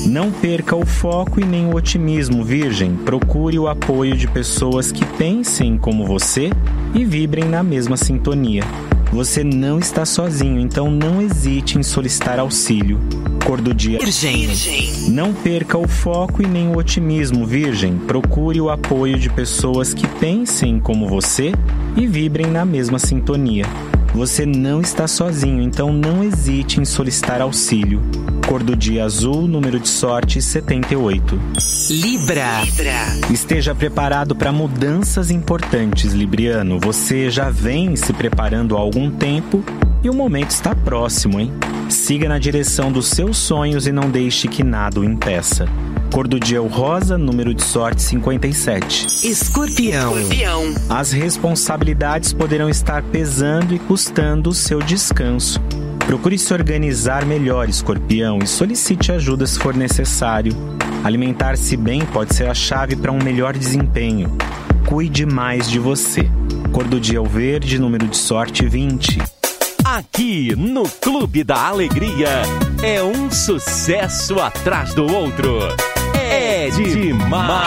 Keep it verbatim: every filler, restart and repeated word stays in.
Não perca o foco e nem o otimismo, Virgem. Procure o apoio de pessoas que pensem como você e vibrem na mesma sintonia. Você não está sozinho, então não hesite em solicitar auxílio. Cor do dia: Virgem. Não perca o foco e nem o otimismo, Virgem. Procure o apoio de pessoas que pensem como você e vibrem na mesma sintonia. Você não está sozinho, então não hesite em solicitar auxílio. Cor do dia: azul, número de sorte setenta e oito. Libra. Esteja preparado para mudanças importantes, Libriano. Você já vem se preparando há algum tempo e o momento está próximo, hein? Siga na direção dos seus sonhos e não deixe que nada o impeça. Cor do dia: o rosa, número de sorte cinquenta e sete. Escorpião. As responsabilidades poderão estar pesando e custando o seu descanso. Procure se organizar melhor, Escorpião, e solicite ajuda se for necessário. Alimentar-se bem pode ser a chave para um melhor desempenho. Cuide mais de você. Cor do dia: o verde, número de sorte vinte. Aqui no Clube da Alegria é um sucesso atrás do outro. É demais!